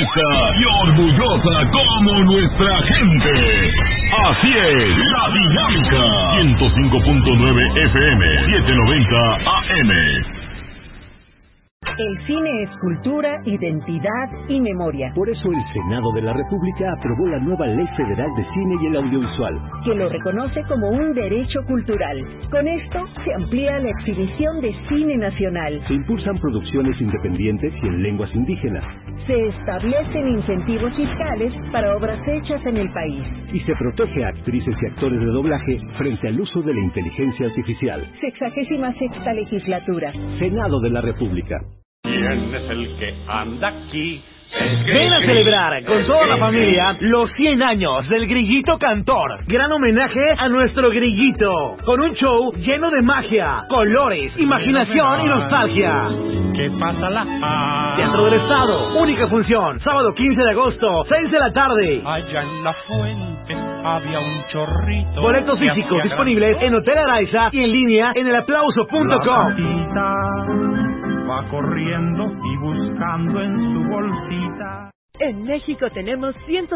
directa y orgullosa como nuestra gente. Así es, La Dinámica. 105.9 FM, 790 AM. El cine es cultura, identidad y memoria. Por eso el Senado de la República aprobó la nueva Ley Federal de Cine y el Audiovisual, que lo reconoce como un derecho cultural. Con esto se amplía la exhibición de cine nacional. Se impulsan producciones independientes y en lenguas indígenas. Se establecen incentivos fiscales para obras hechas en el país. Y se protege a actrices y actores de doblaje frente al uso de la inteligencia artificial. 66ª legislatura. Senado de la República. ¿Quién es el que anda aquí? Ven a celebrar con toda la familia los 100 años del Grillito Cantor. Gran homenaje a nuestro grillito, con un show lleno de magia, colores, imaginación y nostalgia. ¿Qué pasa la? Teatro del Estado, única función, sábado 15 de agosto, 6 de la tarde. Allá en la fuente había un chorrito. Boletos físicos disponibles en Hotel Araiza y en línea en elaplauso.com. Va corriendo y buscando en su bolsita. En México tenemos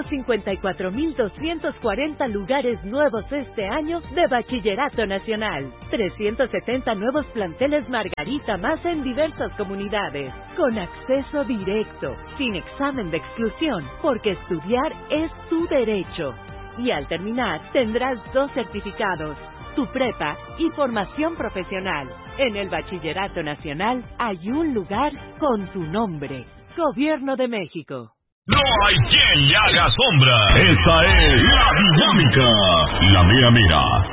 154.240 lugares nuevos este año de Bachillerato Nacional. 370 nuevos planteles Margarita más en diversas comunidades. Con acceso directo, sin examen de exclusión, porque estudiar es tu derecho. Y al terminar tendrás 2 certificados, tu prepa y formación profesional. En el Bachillerato Nacional hay un lugar con tu nombre. Gobierno de México. No hay quien le haga sombra. Esta es La Dinámica. La mera mera.